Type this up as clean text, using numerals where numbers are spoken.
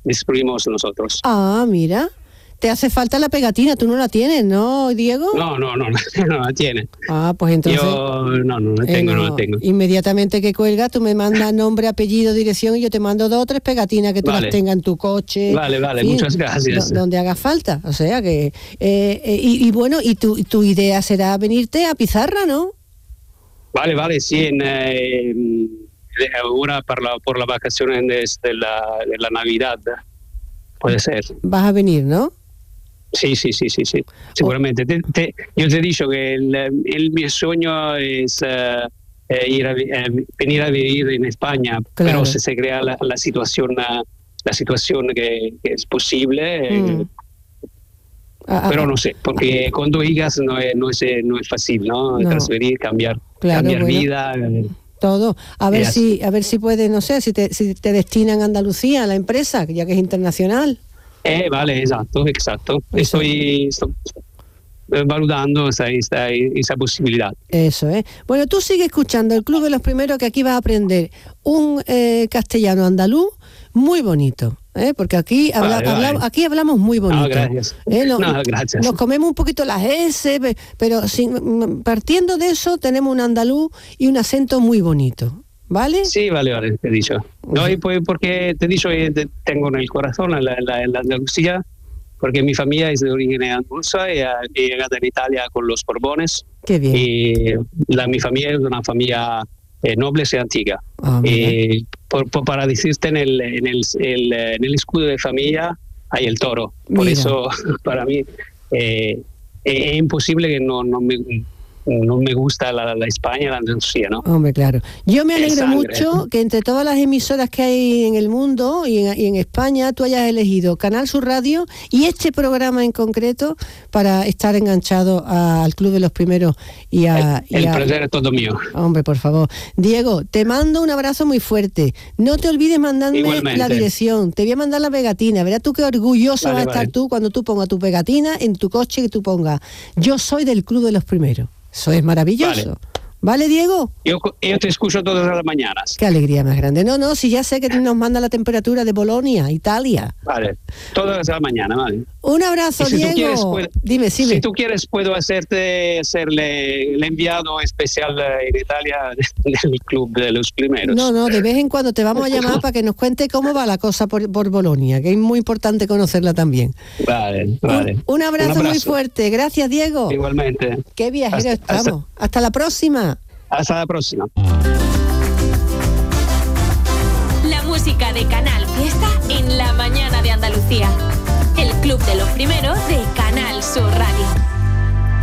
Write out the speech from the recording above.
distribuimos nosotros. Ah, mira. Te hace falta la pegatina, tú no la tienes, ¿no, Diego? No la tiene. Ah, pues entonces... Yo no la tengo. Inmediatamente que cuelga, tú me mandas nombre, apellido, dirección y yo te mando 2 o 3 pegatinas que tú las tengas en tu coche. Vale, ¿sí? Muchas gracias. Donde haga falta, o sea que... y bueno, y tu idea será venirte a Pizarra, ¿no? Vale, sí, ahora por las vacaciones de la Navidad, puede ser. Vas a venir, ¿no? Sí, seguramente. Yo te he dicho que mi sueño es venir a vivir en España, claro. Pero si se crea la situación que es posible, pero no sé, porque con 2 hijas no es fácil, ¿no? Transferir, cambiar vida. Todo. A ver si puedes, no sé, si te destinan a Andalucía, a la empresa, ya que es internacional. Vale, exacto. Estoy valorando esa posibilidad. Eso es. Bueno, tú sigue escuchando el Club de los Primeros, que aquí vas a aprender un castellano andaluz muy bonito. Porque aquí hablamos muy bonito. No, gracias. Gracias. Nos comemos un poquito las S, pero partiendo de eso tenemos un andaluz y un acento muy bonito. ¿Vale? Sí, vale, te he dicho. No, y pues porque te he dicho, tengo en el corazón la Andalucía, porque mi familia es de origen andaluza y he llegado en Italia con los Borbones. Qué bien. Y mi familia es una familia noble y antigua. Para decirte, en el escudo de familia hay el toro. Por eso, para mí, es imposible que no me gusta la España, la Andalucía, ¿no? Hombre, claro. Yo me alegro mucho que entre todas las emisoras que hay en el mundo y en España tú hayas elegido Canal Sur Radio y este programa en concreto para estar enganchado al Club de los Primeros y el placer es todo mío. Hombre, por favor. Diego, te mando un abrazo muy fuerte. No te olvides mandarme la dirección. Te voy a mandar la pegatina. Verás tú qué orgulloso vas a estar tú cuando tú pongas tu pegatina en tu coche, que tú pongas: yo soy del Club de los Primeros. Eso es maravilloso. ¿Vale, Diego? Yo te escucho todas las mañanas. Qué alegría más grande. No, si ya sé que nos manda la temperatura de Bolonia, Italia. Vale, todas las mañanas, vale. Un abrazo, si Diego. Dime. Si tú quieres, puedo hacerle el enviado especial en Italia del Club de los Primeros. No, de vez en cuando te vamos a llamar para que nos cuente cómo va la cosa por Bolonia, que es muy importante conocerla también. Vale. Un abrazo muy fuerte. Gracias, Diego. Igualmente. Qué viajero estamos. Hasta la próxima. Hasta la próxima. La música de Canal Fiesta en la mañana de Andalucía. El Club de los Primeros de Canal